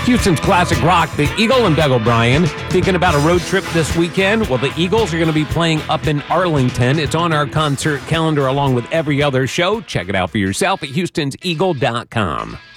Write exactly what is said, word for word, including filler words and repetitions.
Houston's classic rock, the Eagle and Doug O'Brien. Thinking about a road trip this weekend? Well, the Eagles are going to be playing up in Arlington. It's on our concert calendar along with every other show. Check it out for yourself at houstons eagle dot com.